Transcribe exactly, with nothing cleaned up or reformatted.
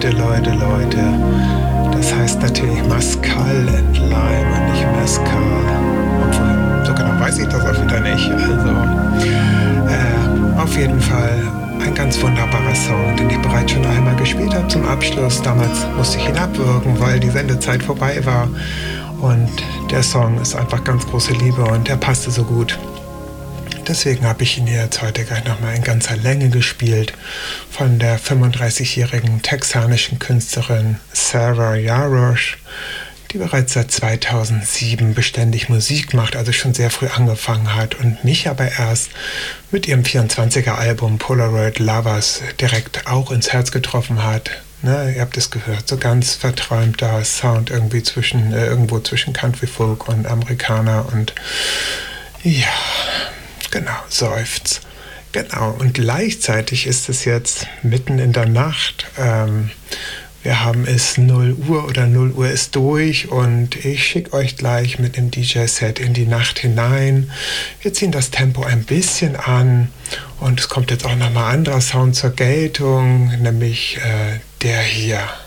Leute, Leute, Leute. Das heißt natürlich Mescal and Lime und nicht Mescal. Obwohl, so genau weiß ich das auch wieder nicht. Also, äh, auf jeden Fall ein ganz wunderbarer Song, den ich bereits schon einmal gespielt habe zum Abschluss. Damals musste ich ihn abwürgen, weil die Sendezeit vorbei war. Und der Song ist einfach ganz große Liebe und der passte so gut. Deswegen habe ich ihn jetzt heute gleich nochmal in ganzer Länge gespielt von der fünfunddreißigjährigen texanischen Künstlerin Sarah Jarosz, die bereits seit zweitausendsieben beständig Musik macht, also schon sehr früh angefangen hat und mich aber erst mit ihrem vierundzwanziger Album Polaroid Lovers direkt auch ins Herz getroffen hat. Ne, ihr habt es gehört, so ganz verträumter Sound irgendwie zwischen, äh, irgendwo zwischen Country Folk und Amerikaner und ja... Genau, seufzt. Genau, und gleichzeitig ist es jetzt mitten in der Nacht. Ähm, wir haben es null Uhr oder null Uhr ist durch und ich schicke euch gleich mit dem D J-Set in die Nacht hinein. Wir ziehen das Tempo ein bisschen an und es kommt jetzt auch nochmal anderer Sound zur Geltung, nämlich äh, der hier.